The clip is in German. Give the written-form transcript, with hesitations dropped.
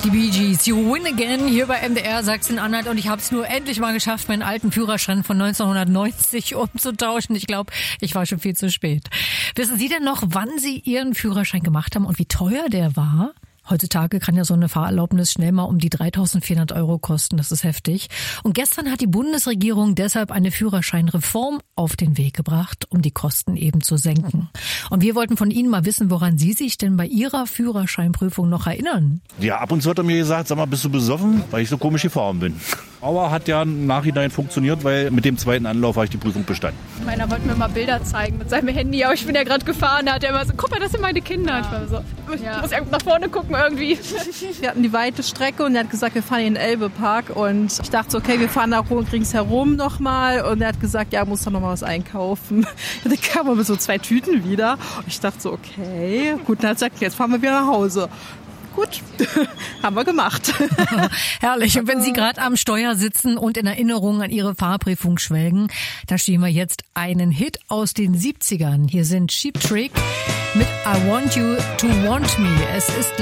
Die Bee Gees, You Win Again, hier bei MDR Sachsen-Anhalt. Und ich habe es nur endlich mal geschafft, meinen alten Führerschein von 1990 umzutauschen. Ich glaube, ich war schon viel zu spät. Wissen Sie denn noch, wann Sie Ihren Führerschein gemacht haben und wie teuer der war? Heutzutage kann ja so eine Fahrerlaubnis schnell mal um die 3.400 € kosten. Das ist heftig. Und gestern hat die Bundesregierung deshalb eine Führerscheinreform auf den Weg gebracht, um die Kosten eben zu senken. Und wir wollten von Ihnen mal wissen, woran Sie sich denn bei Ihrer Führerscheinprüfung noch erinnern. Ja, ab und zu hat er mir gesagt, sag mal, bist du besoffen, weil ich so komisch gefahren bin. Aber hat ja im Nachhinein funktioniert, weil mit dem zweiten Anlauf habe ich die Prüfung bestanden. Meiner wollte mir mal Bilder zeigen mit seinem Handy, aber ich bin ja gerade gefahren, da hat er immer so, guck mal, das sind meine Kinder. Ich war so, ich muss nach vorne gucken irgendwie. Wir hatten die weite Strecke und er hat gesagt, wir fahren in den Elbe-Park und ich dachte so, okay, wir fahren da ringsherum nochmal und er hat gesagt, ja, muss da nochmal was einkaufen. Und dann kam er mit so 2 Tüten wieder und ich dachte so, okay, gut, dann hat er gesagt, jetzt fahren wir wieder nach Hause. Gut, haben wir gemacht. Herrlich. Und wenn Sie gerade am Steuer sitzen und in Erinnerung an Ihre Fahrprüfung schwelgen, dann spielen wir jetzt einen Hit aus den 70ern. Hier sind Cheap Trick mit I Want You to Want Me. Es ist